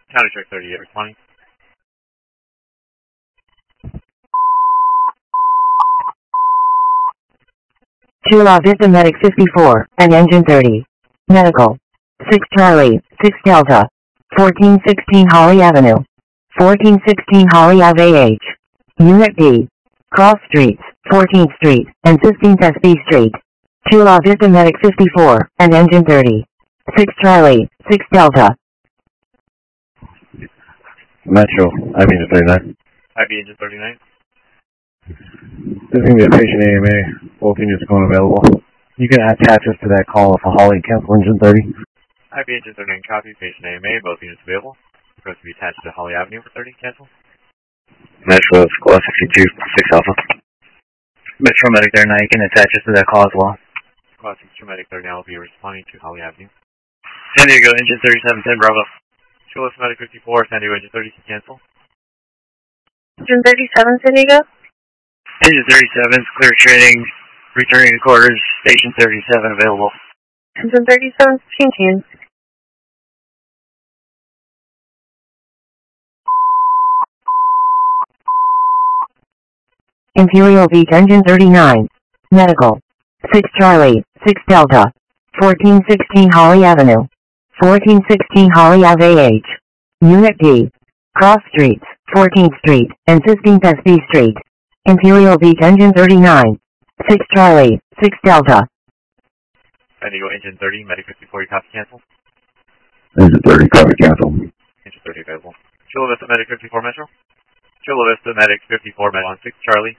County Check 38 responding. Chula Vista Medic 54 and Engine 30. Medical. 6 Charlie, 6 Delta. 1416 Holly Avenue. 1416 Holly Ave H. Unit D. Cross Streets, 14th Street, and 15th SB Street. Chula Vista Medic 54 and Engine 30. 6 Charlie, 6 Delta. Metro, IB Engine 39. IB Engine 39. This is going to be a patient AMA. Both units going available. You can attach us to that call for Holly cancel Engine 30. IB Engine 39 copy, patient AMA, both units available. Request to be attached to Holly Avenue for 30, cancel. Metro, Squad 62, 6 Alpha. Metro Medic 39, you can attach us to that call as well. Squad 62 Medic 39 will be responding to Holly Avenue. San Diego, Engine 37, 10 Bravo. Chula Vista Medic 54, San Diego Engine 30, cancel. Engine 37, San Diego? Engine 37 is clear training, returning to quarters, Station 37 available. Engine 37, changing. Imperial Beach Engine 39. Medical. 6 Charlie, 6 Delta. 1416 Holly Avenue. 1416 Holly Ave H. Unit D. Cross Streets, 14th Street, and 15th SB Street. Imperial Beach Engine 39. 6 Charlie, 6 Delta. San Diego Engine 30, Medic 54, you copy, cancel. Engine 30, copy, cancel. Engine 30 available. Chula Vista Medic 54 Metro. Chula Vista Medic 54 Metro on 6 Charlie.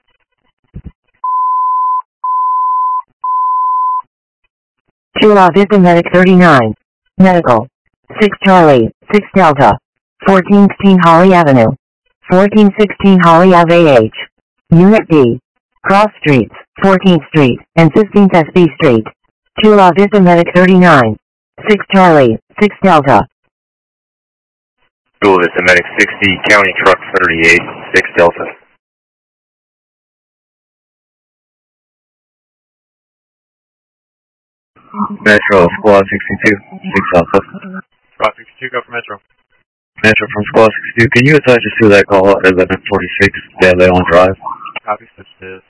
Chula Vista Medic 39. Medical. 6 Charlie, 6 Delta. 1416 Holly Avenue. 1416 Holly Ave H. Unit D. Cross Streets, 14th Street, and 15th SB Street. Chula Vista Medic 39. 6 Charlie, 6 Delta. Chula Vista Medic 60, County Truck 38, 6 Delta. Metro, Squad 62, 6 Alpha. Squad 62, go for Metro. Metro from Squad 62, can you attach us to that call at 1146 Van Leon Drive? Copy, switch to